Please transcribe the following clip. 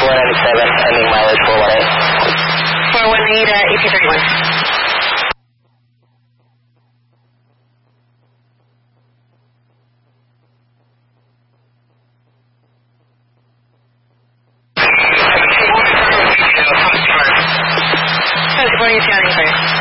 497, ending mileage 418. 418, EP31. California County Fire.